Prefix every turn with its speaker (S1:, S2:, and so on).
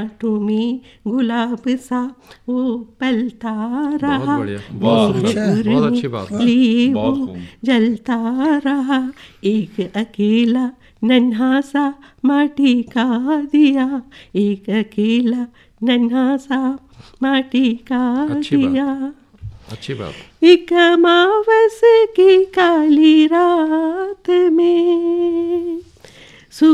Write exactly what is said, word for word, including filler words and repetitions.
S1: तुम्हें गुलाब सा वो पलता रहा,
S2: बहुत बढ़िया, बहुत सुंदर, बहुत अच्छी बात,
S1: बहुत खूब, जलता रहा। एक अकेला नन्हा सा माटी का दिया, एक अकेला नन्हा सा माटी का दिया।
S2: अच्छी बात।
S1: एक अमावस की काली रात में